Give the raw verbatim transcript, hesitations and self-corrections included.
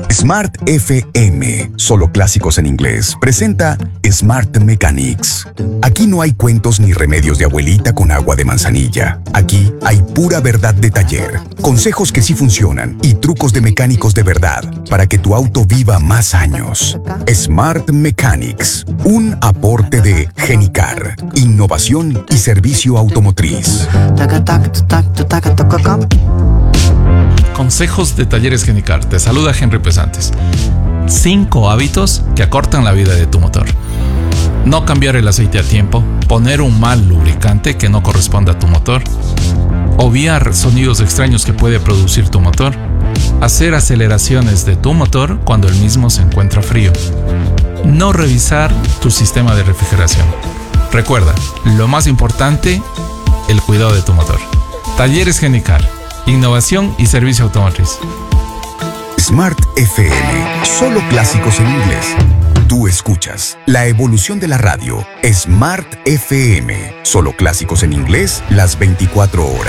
Smart F M, solo clásicos en inglés, presenta Smart Mechanics. Aquí no hay cuentos ni remedios de abuelita con agua de manzanilla. Aquí hay pura verdad de taller, consejos que sí funcionan y trucos de mecánicos de verdad para que tu auto viva más años. Smart Mechanics, un aporte de Genicar, innovación y servicio automotriz. Consejos de Talleres Genicar. Te saluda Henry Pesantes. Cinco hábitos que acortan la vida de tu motor. No cambiar el aceite a tiempo, poner un mal lubricante que no corresponda a tu motor, obviar sonidos extraños que puede producir tu motor, hacer aceleraciones de tu motor cuando el mismo se encuentra frío, no revisar tu sistema de refrigeración. Recuerda, lo más importante, el cuidado de tu motor. Talleres Genicar, innovación y servicio automotriz. Smart F M, solo clásicos en inglés. Tú escuchas la evolución de la radio. Smart F M, solo clásicos en inglés las veinticuatro horas.